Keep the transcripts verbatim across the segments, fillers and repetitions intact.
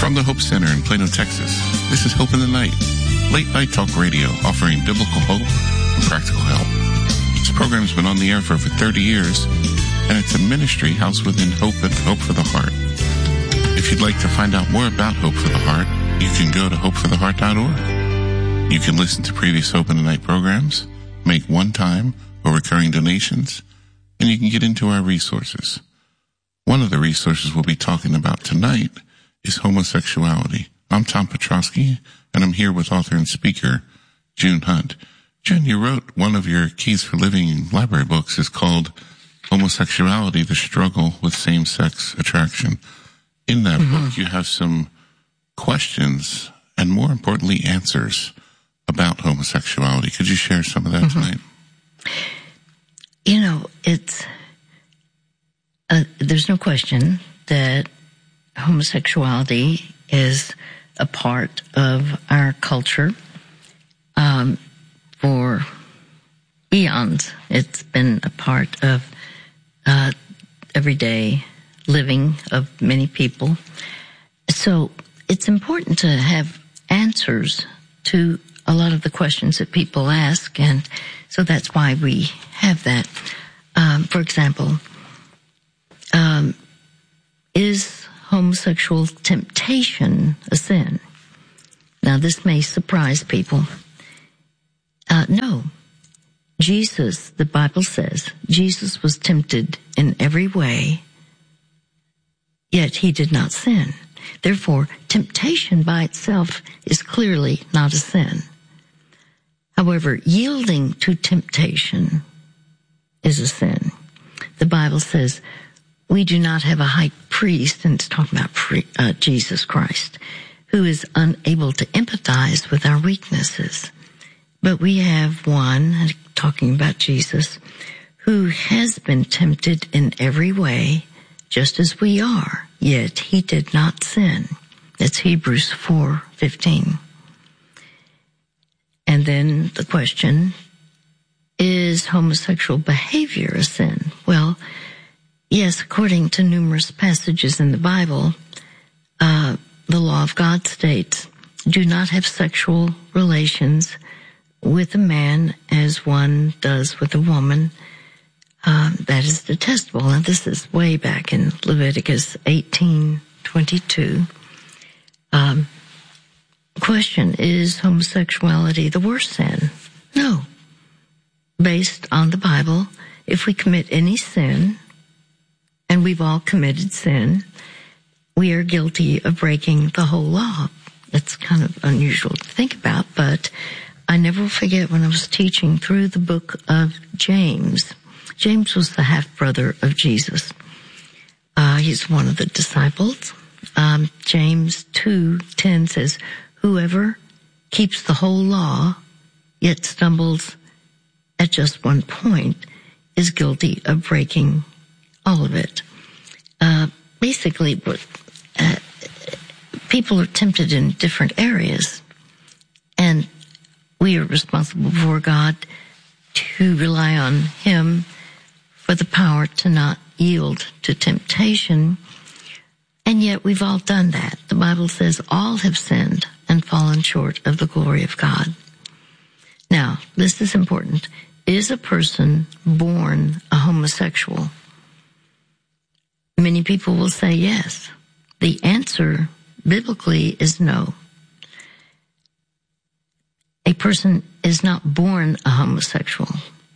From the Hope Center in Plano, Texas, this is Hope in the Night, late night talk radio offering biblical hope and practical help. This program's been on the air for over thirty years, and it's a ministry housed within Hope and Hope for the Heart. If you'd like to find out more about Hope for the Heart, you can go to hope for the heart dot org. You can listen to previous Hope in the Night programs, make one-time or recurring donations, and you can get into our resources. One of the resources we'll be talking about tonight is homosexuality. I'm Tom Petrosky, and I'm here with author and speaker June Hunt. June, you wrote one of your Keys for Living library books is called Homosexuality, the Struggle with Same-Sex Attraction. In that mm-hmm. book, you have some questions and, more importantly, answers about homosexuality. Could you share some of that mm-hmm. tonight? You know, it's, uh, there's no question that homosexuality is a part of our culture um, for eons. It's been a part of uh, everyday living of many people. So it's important to have answers to a lot of the questions that people ask, and so that's why we have that. Um, for example, um, is homosexual temptation a sin? Now, this may surprise people. Uh, no. Jesus, the Bible says, Jesus was tempted in every way, yet he did not sin. Therefore, temptation by itself is clearly not a sin. However, yielding to temptation is a sin. The Bible says we do not have a high priest, and it's talking about pre, uh, Jesus Christ, who is unable to empathize with our weaknesses. But we have one, talking about Jesus, who has been tempted in every way, just as we are, yet he did not sin. That's Hebrews four fifteen. And then the question, is homosexual behavior a sin? Well, yes, according to numerous passages in the Bible, uh, the law of God states, do not have sexual relations with a man as one does with a woman. Uh, that is detestable. And this is way back in Leviticus eighteen twenty-two. Um, question, is homosexuality the worst sin? No. Based on the Bible, if we commit any sin, and we've all committed sin, we are guilty of breaking the whole law. It's kind of unusual to think about, but I never forget when I was teaching through the book of James. James was the half-brother of Jesus. Uh, he's one of the disciples. Um, James two ten says, whoever keeps the whole law, yet stumbles at just one point, is guilty of breaking all of it. Uh, basically, uh, people are tempted in different areas, and we are responsible before God to rely on Him for the power to not yield to temptation. And yet we've all done that. The Bible says all have sinned and fallen short of the glory of God. Now, this is important. Is a person born a homosexual? Many people will say yes. The answer biblically is no. A person is not born a homosexual.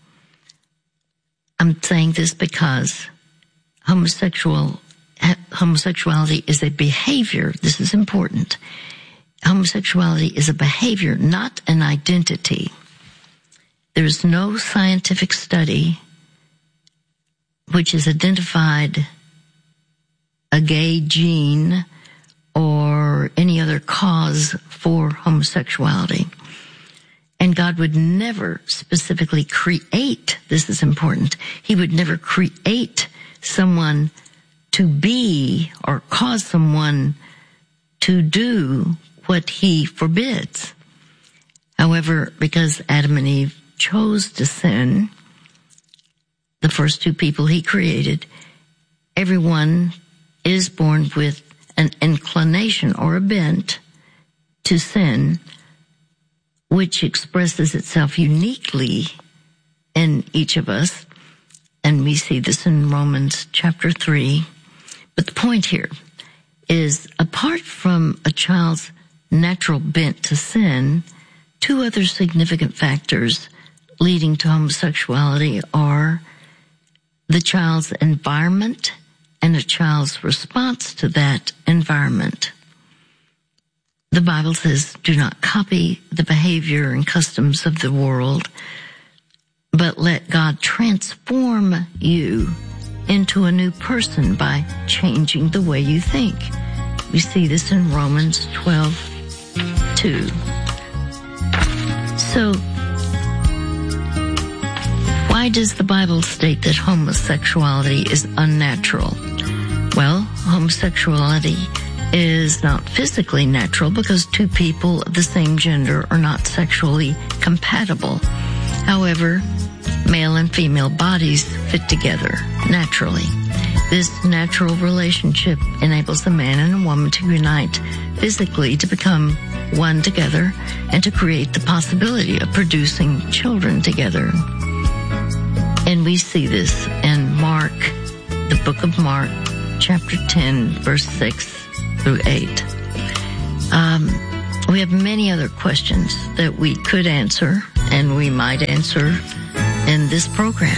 I'm saying this because homosexual homosexuality is a behavior. This is important. Homosexuality is a behavior, not an identity. There is no scientific study which has identified a gay gene or any other cause for homosexuality. And God would never specifically create, this is important, He would never create someone to be or cause someone to do what He forbids. However, because Adam and Eve chose to sin, the first two people He created, everyone is born with an inclination inclination or a bent to sin, which expresses itself uniquely in each of us. And we see this in Romans chapter three. But the point here is, apart from a child's natural bent to sin, two other significant factors leading to homosexuality are the child's environment and a child's response to that environment. The Bible says, do not copy the behavior and customs of the world, but let God transform you into a new person by changing the way you think. We see this in Romans twelve two. So, why does the Bible state that homosexuality is unnatural? Well, homosexuality is not physically natural because two people of the same gender are not sexually compatible. However, male and female bodies fit together naturally. This natural relationship enables a man and a woman to unite physically to become one together and to create the possibility of producing children together. And we see this in Mark, the book of Mark, chapter ten, verse six through eight. Um, we have many other questions that we could answer, and we might answer in this program.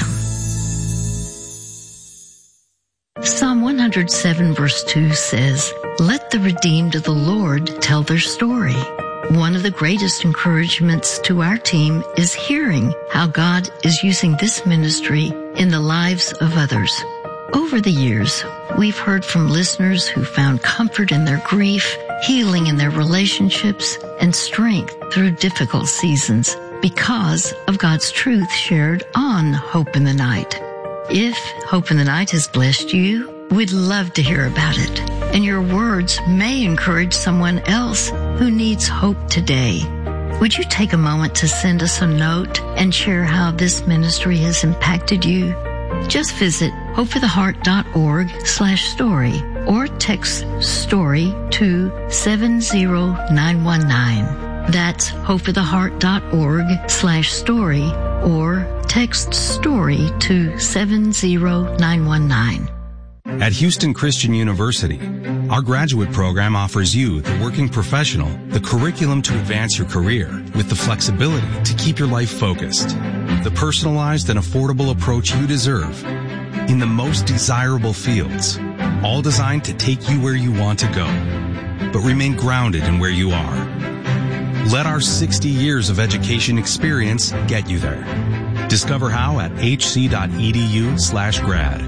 Psalm one hundred seven, verse two says, "Let the redeemed of the Lord tell their story." One of the greatest encouragements to our team is hearing how God is using this ministry in the lives of others. Over the years, we've heard from listeners who found comfort in their grief, healing in their relationships, and strength through difficult seasons because of God's truth shared on Hope in the Night. If Hope in the Night has blessed you, we'd love to hear about it. And your words may encourage someone else who needs hope today. Would you take a moment to send us a note and share how this ministry has impacted you? Just visit hopefortheheart.org slash story or text story to seven zero nine one nine. That's hopefortheheart.org slash story or text story to seven zero nine one nine. At Houston Christian University, our graduate program offers you, the working professional, the curriculum to advance your career with the flexibility to keep your life focused, the personalized and affordable approach you deserve in the most desirable fields, all designed to take you where you want to go, but remain grounded in where you are. Let our sixty years of education experience get you there. Discover how at hc.edu slash grad.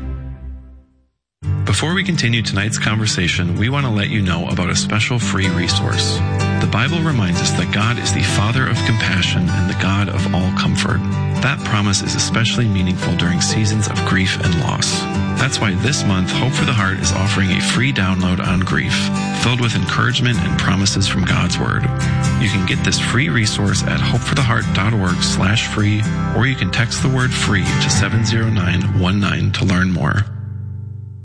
Before we continue tonight's conversation, we want to let you know about a special free resource. The Bible reminds us that God is the Father of compassion and the God of all comfort. That promise is especially meaningful during seasons of grief and loss. That's why this month, Hope for the Heart is offering a free download on grief, filled with encouragement and promises from God's Word. You can get this free resource at hopefortheheart.org slash free, or you can text the word free to seven zero nine one nine to learn more.